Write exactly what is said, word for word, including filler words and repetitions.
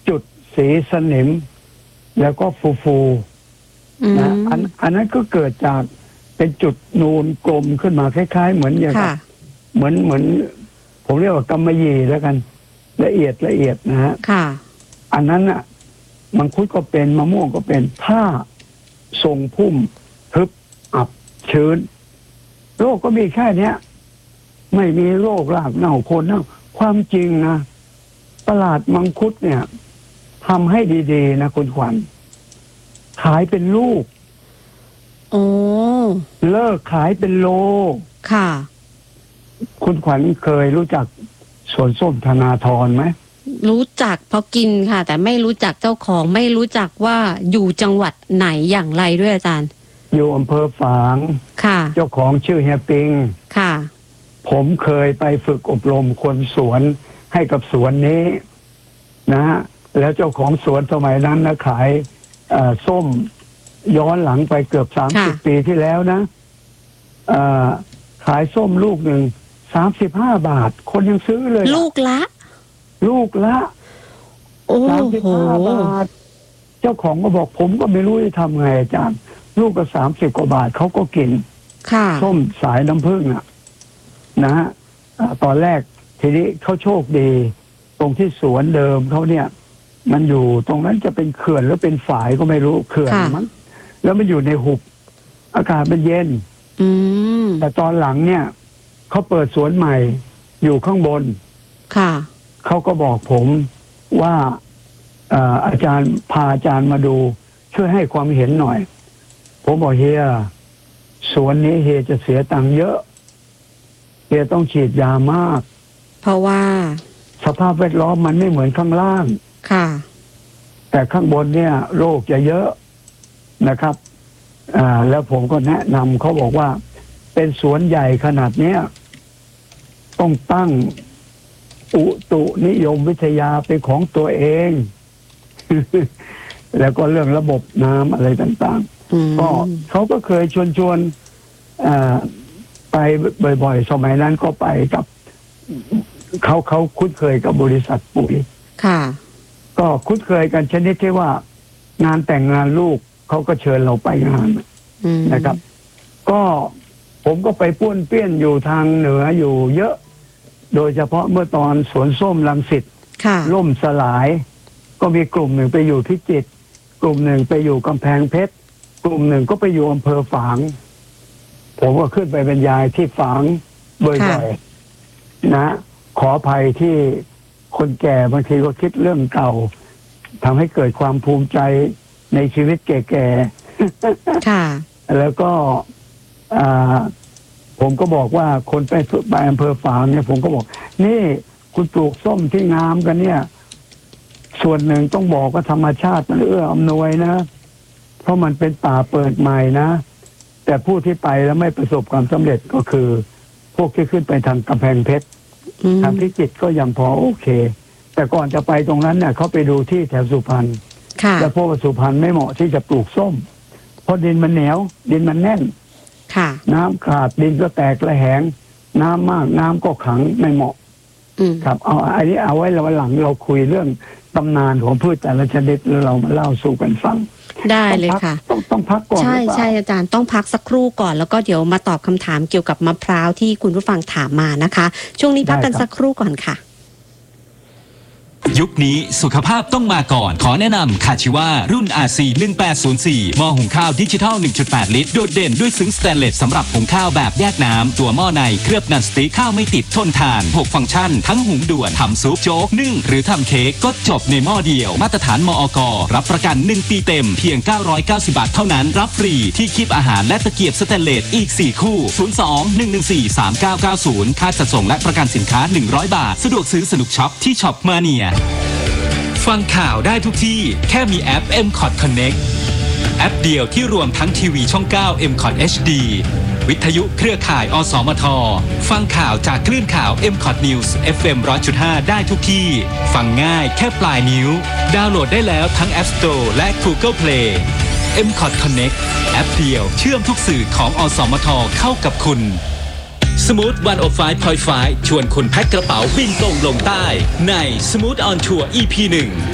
จุดสีสนิมแล้วก็ฟูฟูนะอันอันนั้นก็เกิดจากเป็นจุดนูนกลมขึ้นมาคล้ายๆเหมือนอย่างเหมือนเหมือนผมเรียกว่ากำมะหยี่แล้วกันละเอียดละเอียดนะฮะอันนั้นอ่ะมังคุดก็เป็นมะม่วงก็เป็นถ้าทรงพุ่มทึบอับชื้นโรคก็มีแค่เนี้ยไม่มีโรครากเน่าโคนเน่าความจริงนะตลาดมังคุดเนี่ยทำให้ดีๆนะคุณขวัญขายเป็นลูกโอ้เลิกขายเป็นโลค่ะคุณขวัญเคยรู้จักสวนส้มธนาธรไหมรู้จักเพราะกินค่ะแต่ไม่รู้จักเจ้าของไม่รู้จักว่าอยู่จังหวัดไหนอย่างไรด้วยอาจารย์อยู่อำเภอฝางค่ะเจ้าของชื่อเฮียปิงค่ะผมเคยไปฝึกอบรมคนสวนให้กับสวนนี้นะฮะแล้วเจ้าของสวนสมัยนั้นนะขายส้มย้อนหลังไปเกือบสามสิบปีที่แล้วนะขายส้มลูกหนึ่งสามสิบห้าบาทคนยังซื้อเลยลูกละลูกละสามสิบห้าบาทเจ้าของก็บอกผมก็ไม่รู้จะทำไงอาจารย์ลูกก็สามสิบกว่าบาทเขาก็กินส้มสายน้ำผึ้งอ่ะนะฮะตอนแรกทีนี้เขาโชคดีตรงที่สวนเดิมเขาเนี่ยมันอยู่ตรงนั้นจะเป็นเขื่อนหรือเป็นฝายก็ไม่รู้เขื่อนมั้งแล้วมันอยู่ในหุบอากาศมันเย็นแต่ตอนหลังเนี่ยเขาเปิดสวนใหม่อยู่ข้างบนค่ะเขาก็บอกผมว่าอาจารย์พาอาจารย์มาดูช่วยให้ความเห็นหน่อยผมบอกเฮียสวนนี้เฮียจะเสียตังค์เยอะเฮียต้องฉีดยามากเพราะว่าสภาพแวดล้อมมันไม่เหมือนข้างล่างค่ะแต่ข้างบนเนี่ยโรคจะเยอะนะครับอ่าแล้วผมก็แนะนำเขาบอกว่าเป็นสวนใหญ่ขนาดเนี้ยต้องตั้งอุตุนิยมวิทยาเป็นของตัวเอง แล้วก็เรื่องระบบน้ำอะไรต่างๆก็เขาก็เคยชวนชวนไปบ่อยๆสมัยนั้นก็ไปกับเขาเขาคุ้นเคยกับบริษัทปุ๋ยค่ะก็คุ้นเคยกันชนิดที่ว่างานแต่งงานลูกเขาก็เชิญเราไปงานนะครับก็ผมก็ไปป้วนเปี้ยนอยู่ทางเหนืออยู่เยอะโดยเฉพาะเมื่อตอนสวนส้มรังสิตล่มสลายก็มีกลุ่มหนึ่งไปอยู่พิจิตรกลุ่มหนึ่งไปอยู่กำแพงเพชรกลุ่มหนึ่งก็ไปอยู่อำเภอฝางผมก็ขึ้นไปบรรยายที่ฝางบ่อยๆนะขออภัยที่คนแก่บางทีก็คิดเรื่องเก่าทำให้เกิดความภูมิใจในชีวิตแก่ๆค่ะแล้วก็ผมก็บอกว่าคนไปไปอำเภอฝางเนี่ยผมก็บอกนี่คุณปลูกส้มที่งามกันเนี่ยส่วนหนึ่งต้องบอกว่าธรรมชาติมันเอื้ออำนวยนะเพราะมันเป็นป่าเปิดใหม่นะแต่ผู้ที่ไปแล้วไม่ประสบความสำเร็จก็คือพวกที่ขึ้นไปทางกำแพงเพชรทางพิจิตรก็ยังพอโอเคแต่ก่อนจะไปตรงนั้นเนี่ยเขาไปดูที่แถวสุพรรณแล้วพวกสุพรรณไม่เหมาะที่จะปลูกส้มเพราะดินมันเหนียวดินมันแน่นน้ำขาดดินก็แตกระแหงน้ำมากน้ำก็ขังไม่เหมาะครับเอาอันนี้เอาไว้วันหลังเราคุยเรื่องตำนานของพืชแต่ละชนิดแล้วเรามาเล่าสู่กันฟังได้เลยค่ะต้องต้องพักก่อนใช่ใช่อาจารย์ต้องพักสักครู่ก่อนแล้วก็เดี๋ยวมาตอบคำถามเกี่ยวกับมะพร้าวที่คุณผู้ฟังถามมานะคะช่วงนี้พักกันสักครู่ก่อนค่ะยุคนี้สุขภาพต้องมาก่อนขอแนะนำคาชิวารุ่น อาร์ ซี หนึ่งแปดศูนย์สี่ หม้อหุงข้าวดิจิทัล หนึ่งจุดแปด ลิตรโดดเด่นด้วยซึ้งสแตนเลสสำหรับหุงข้าวแบบแยกน้ำตัวหม้อในเคลือบนันสติ๊กข้าวไม่ติดทนทานหกฟังก์ชันทั้งหุงด่วนทำซุปโจ๊กนึ่งหรือทำเค้กก็จบในหม้อเดียวมาตรฐานมอก.รับประกันหนึ่งปีเต็มเพียงเก้าร้อยเก้าสิบบาทเท่านั้นรับฟรีที่คีบอาหารและตะเกียบสแตนเลสอีกสี่คู่ศูนย์ สอง หนึ่ง หนึ่ง สี่ สาม เก้า เก้า ศูนย์ค่าจัดส่งและประกันสินค้าหนึ่งร้อยบาทสะดวกซื้อสนุกช็อปที่ช็อปมาเนียฟังข่าวได้ทุกที่แค่มีแอป เอ็ม คอท Connect แอปเดียวที่รวมทั้งทีวีช่อง เก้า เอ็ม คอท เอช ดี วิทยุเครือข่าย อสมท ฟังข่าวจากคลื่นข่าว เอ็ม คอท News เอฟ เอ็ม หนึ่งร้อยจุดห้า ได้ทุกที่ฟังง่ายแค่ปลายนิ้วดาวน์โหลดได้แล้วทั้ง App Store และ Google Play เอ็ม คอท Connect แอปเดียวเชื่อมทุกสื่อของอสมทเข้ากับคุณSmooth หนึ่งศูนย์ห้า จุดห้า ชวนคุณแพ็คกระเป๋าบินตรงลงใต้ใน Smooth on Tour อี พี หนึ่ง